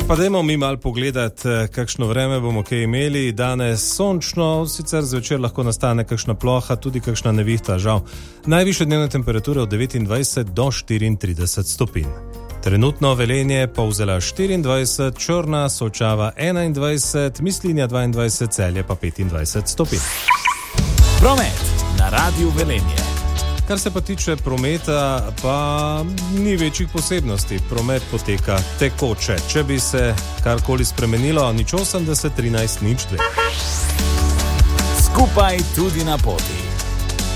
Pa dajmo mi malo pogledati, kakšno vreme bomo kaj imeli. Danes sončno, sicer zvečer lahko nastane kakšna ploha, tudi kakšna nevihta, žal. Najvišje dnevne temperature od 29 do 34 stopinj. Trenutno Velenje Polzela 24, Črna, Solčava 21, Mislinja 22, Celje pa 25 stopinj. Promet na Radiu Velenje. Kar se pa tiče prometa, pa ni večjih posebnosti. Promet poteka tekoče. Če bi se karkoli spremenilo, nič 80 13 nič 2. Skupaj tudi na poti.